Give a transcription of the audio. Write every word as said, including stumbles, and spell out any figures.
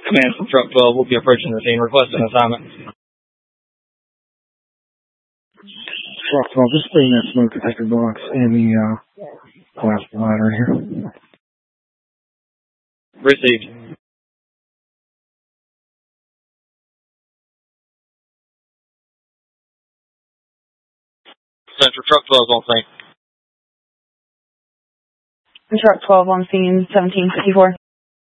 Command from Truck twelve, we'll be approaching the scene. Requesting assignment. Truck twelve, just bring that smoke detector box and the uh, glass bladder here. Received. Central Truck twelve on scene. Truck twelve on scene, seventeen fifty-four.